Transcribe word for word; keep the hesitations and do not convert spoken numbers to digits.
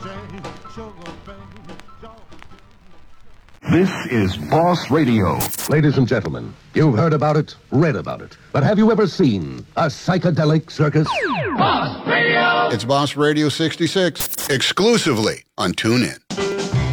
This is Boss Radio. Ladies and gentlemen, you've heard about it, read about it, but have you ever seen a psychedelic circus? Boss Radio! It's Boss Radio sixty-six, exclusively on TuneIn.